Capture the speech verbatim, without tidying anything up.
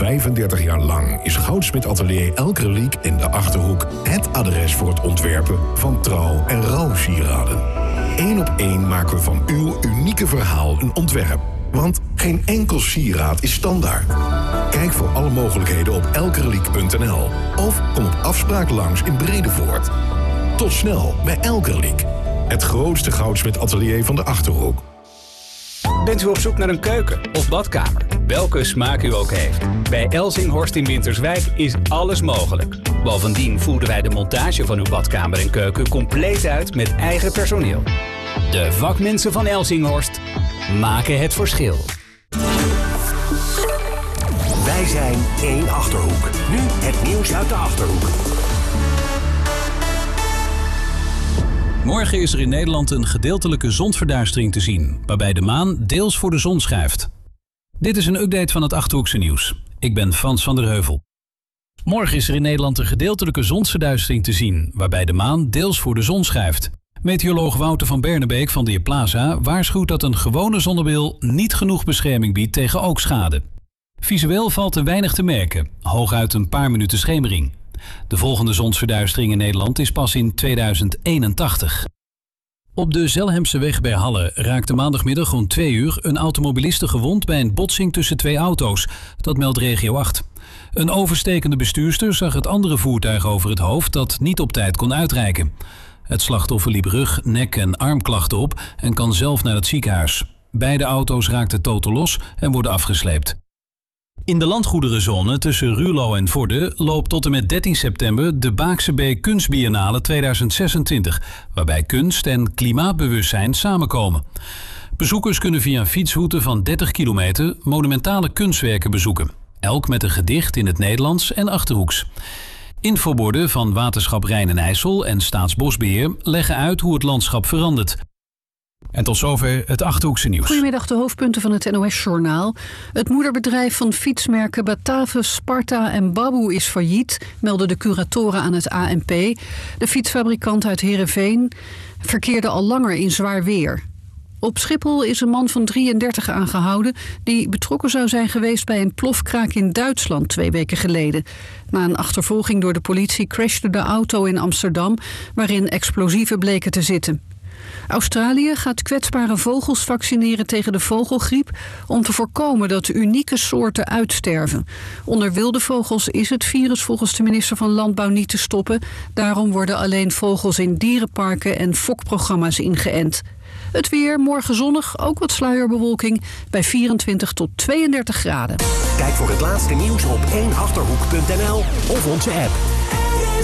vijfendertig jaar lang is Goudsmit Atelier Elkerliek in de Achterhoek het adres voor het ontwerpen van trouw- en rouwsieraden. Eén op één maken we van uw unieke verhaal een ontwerp. Want geen enkel sieraad is standaard. Kijk voor alle mogelijkheden op elkerliek punt n l of kom op afspraak langs in Bredevoort. Tot snel bij Elkerliek, het grootste goudsmit-atelier van de Achterhoek. Bent u op zoek naar een keuken of badkamer? Welke smaak u ook heeft. Bij Elzinghorst in Winterswijk is alles mogelijk. Bovendien voeren wij de montage van uw badkamer en keuken compleet uit met eigen personeel. De vakmensen van Elzinghorst maken het verschil. Wij zijn één Achterhoek. Nu het nieuws uit de Achterhoek. Morgen is er in Nederland een gedeeltelijke zonsverduistering te zien, waarbij de maan deels voor de zon schuift. Dit is een update van het Achterhoekse nieuws. Ik ben Frans van der Heuvel. Morgen is er in Nederland een gedeeltelijke zonsverduistering te zien, waarbij de maan deels voor de zon schuift. Meteoroloog Wouter van Bernebeek van de Plaza waarschuwt dat een gewone zonnebril niet genoeg bescherming biedt tegen oogschade. Visueel valt er weinig te merken, hooguit een paar minuten schemering. De volgende zonsverduistering in Nederland is pas in tweeduizend eenentachtig. Op de Zelhemseweg bij Halle raakte maandagmiddag rond twee uur een automobiliste gewond bij een botsing tussen twee auto's. Dat meldt Regio acht. Een overstekende bestuurster zag het andere voertuig over het hoofd dat niet op tijd kon uitrijken. Het slachtoffer liep rug, nek en armklachten op en kan zelf naar het ziekenhuis. Beide auto's raakten totaal los en worden afgesleept. In de landgoederenzone tussen Ruurlo en Vorden loopt tot en met dertien september de Baakse Beek Kunstbiennale tweeduizend zesentwintig, waarbij kunst en klimaatbewustzijn samenkomen. Bezoekers kunnen via een fietsroute van dertig kilometer monumentale kunstwerken bezoeken, elk met een gedicht in het Nederlands en Achterhoeks. Infoborden van Waterschap Rijn en IJssel en Staatsbosbeheer leggen uit hoe het landschap verandert. En tot zover het Achterhoekse nieuws. Goedemiddag, de hoofdpunten van het N O S-journaal. Het moederbedrijf van fietsmerken Batavus, Sparta en Baboe is failliet, melden de curatoren aan het A N P. De fietsfabrikant uit Heerenveen verkeerde al langer in zwaar weer. Op Schiphol is een man van drieëndertig aangehouden die betrokken zou zijn geweest bij een plofkraak in Duitsland twee weken geleden. Na een achtervolging door de politie crashte de auto in Amsterdam waarin explosieven bleken te zitten. Australië gaat kwetsbare vogels vaccineren tegen de vogelgriep om te voorkomen dat unieke soorten uitsterven. Onder wilde vogels is het virus volgens de minister van Landbouw niet te stoppen. Daarom worden alleen vogels in dierenparken en fokprogramma's ingeënt. Het weer, morgen zonnig, ook wat sluierbewolking bij vierentwintig tot tweeëndertig graden. Kijk voor het laatste nieuws op één achterhoek punt n l of onze app.